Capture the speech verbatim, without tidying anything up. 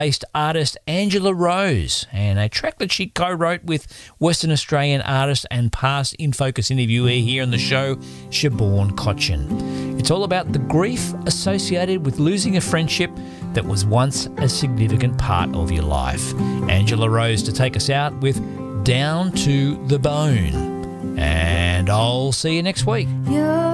based artist Angela Rose, and a track that she co-wrote with Western Australian artist and past In Focus interviewee here on the show, Siobhan Cochin. It's all about the grief associated with losing a friendship that was once a significant part of your life. Angela Rose to take us out with Down to the Bone. And I'll see you next week. You're